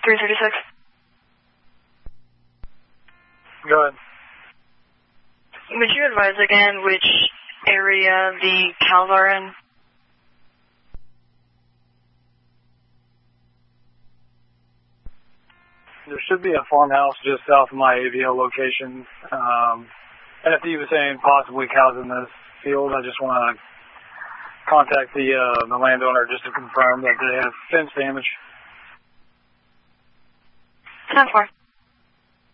336. Go ahead. Would you advise again which area the cows are in? There should be a farmhouse just south of my AVL location. After you were saying possibly cows in this field, I just want to contact the landowner just to confirm that they have fence damage. 10-4.